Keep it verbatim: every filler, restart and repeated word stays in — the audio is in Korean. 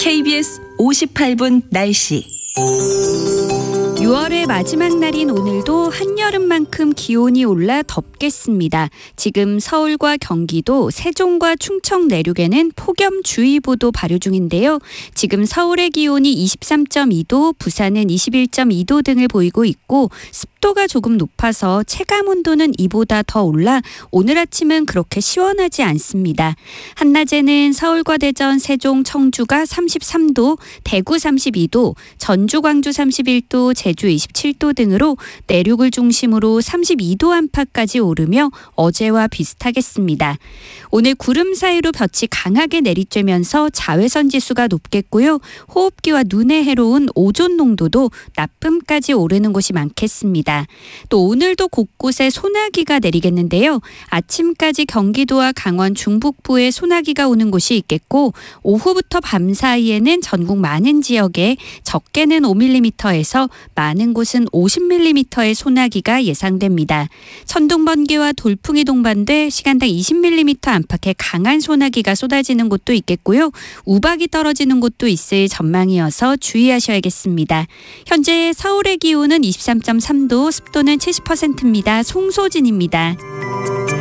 케이비에스 오십팔 분 날씨. 유월의 마지막 날인 오늘도 한여름만큼 기온이 올라 덥겠습니다. 지금 서울과 경기도, 세종과 충청 내륙에는 폭염주의보도 발효 중인데요. 지금 서울의 기온이 이십삼 점 이 도, 부산은 이십일 점 이 도 등을 보이고 있고 습도가 조금 높아서 체감온도는 이보다 더 올라 오늘 아침은 그렇게 시원하지 않습니다. 한낮에는 서울과 대전, 세종, 청주가 삼십삼 도, 대구 삼십이 도, 전주, 광주 삼십일 도, 제주 이십칠 도 등으로 내륙을 중심으로 삼십이 도 안팎까지 오르며 어제와 비슷하겠습니다. 오늘 구름 사이로 볕이 강하게 내리쬐면서 자외선 지수가 높겠고요. 호흡기와 눈에 해로운 오존 농도도 나쁨까지 오르는 곳이 많겠습니다. 또 오늘도 곳곳에 소나기가 내리겠는데요. 아침까지 경기도와 강원 중북부에 소나기가 오는 곳이 있겠고 오후부터 밤 사이에는 전국 많은 지역에 적게는 오 밀리미터에서 많은 곳은 오십 밀리미터의 소나기가 예상됩니다. 천둥, 번개와 돌풍이 동반돼 시간당 이십 밀리미터 안팎의 강한 소나기가 쏟아지는 곳도 있겠고요. 우박이 떨어지는 곳도 있을 전망이어서 주의하셔야겠습니다. 현재 서울의 기온은 이십삼 점 삼 도, 습도는 칠십 퍼센트입니다. 송소진입니다.